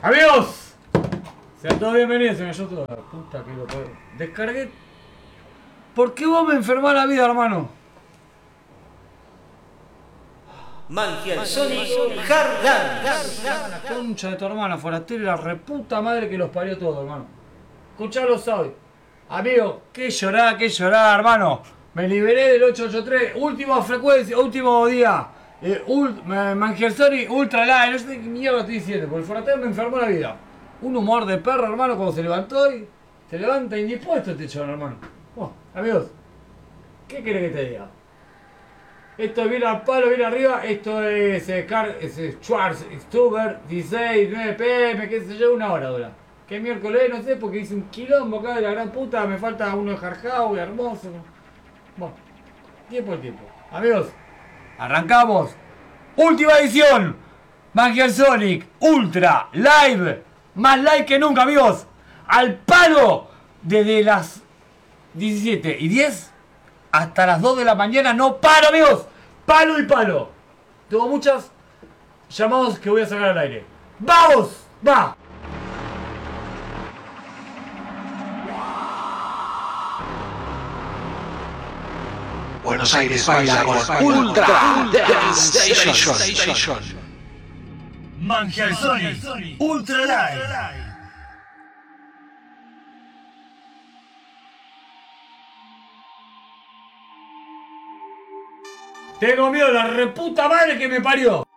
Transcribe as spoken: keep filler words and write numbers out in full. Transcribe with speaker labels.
Speaker 1: Amigos, sean todos bienvenidos en el YouTube. La puta que lo puedo. Descargué. ¿Por qué vos me enfermás la vida, hermano?
Speaker 2: Mangia Sonic Hardline.
Speaker 1: La concha de tu hermana, forastero y la reputa madre que los parió todo, hermano. Escuchalos hoy. Amigo, qué llorá, qué llorá, hermano. Me liberé del ochocientos ochenta y tres, última frecuencia, último día. Eh, ult, Mangia Sonic Ultra Live, no sé qué mierda estoy diciendo, porque el forastero me enfermó la vida. Un humor de perro, hermano, cuando se levantó y se levanta indispuesto este chon, hermano. Bueno, amigos, ¿qué querés que te diga? Esto viene al palo, viene arriba, esto es, eh, Car es eh, Schwarz, Stuber, dieciséis, nueve p m, qué sé yo, una hora dura. ¿Qué miércoles? No sé, porque hice un quilombo acá de la gran puta, me falta uno de Jarjao, hermoso. Bueno, tiempo el tiempo. Amigos, arrancamos. Última edición. Mangia Sonic Ultra Live. Más live que nunca, amigos. Al palo. Desde las diecisiete y diez hasta las dos de la mañana. No paro, amigos. Palo y palo. Tengo muchas llamados que voy a sacar al aire. ¡Vamos! ¡Va!
Speaker 3: Buenos Aires baila con Ultra Dance Station.
Speaker 1: Mangia Sonic Ultra Live. Tengo miedo, la reputa madre que me parió.